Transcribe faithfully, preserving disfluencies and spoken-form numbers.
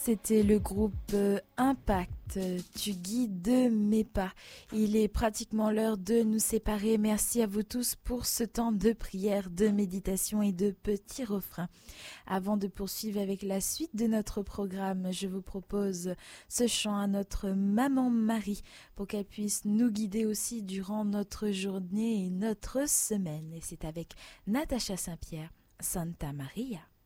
c'était le groupe euh, Impact, tu guides mes pas. Il est pratiquement l'heure de nous séparer. Merci à vous tous pour ce temps de prière, de méditation et de petits refrains. Avant de poursuivre avec la suite de notre programme, je vous propose ce chant à notre maman Marie pour qu'elle puisse nous guider aussi durant notre journée et notre semaine. Et c'est avec Natacha Saint-Pierre, Santa Maria.